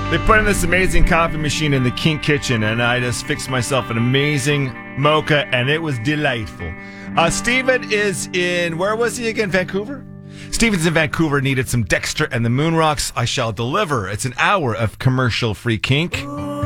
They put in this amazing coffee machine in the Kink Kitchen, and I just fixed myself an amazing mocha, and it was delightful. Steven is in, where was he again? Vancouver? Steven's in Vancouver, needed some Dexter and the Moonrocks. I shall deliver. It's an hour of commercial-free kink.